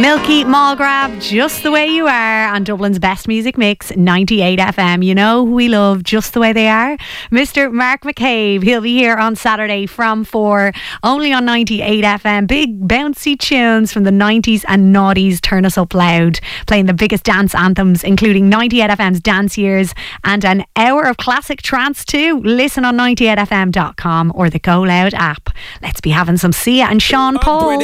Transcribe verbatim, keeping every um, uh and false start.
Milky Malgrab, Just the Way You Are, on Dublin's best music mix, ninety-eight F M. You know who we love just the way they are? Mister Mark McCabe. He'll be here on Saturday from four, only on ninety-eight F M. Big bouncy tunes from the nineties and noughties. Turn us up loud, playing the biggest dance anthems, including ninety-eight F M's Dance Years and an hour of classic trance too. Listen on ninety-eight F M dot com or the Go Loud app. Let's be having some Sia and Sean Paul.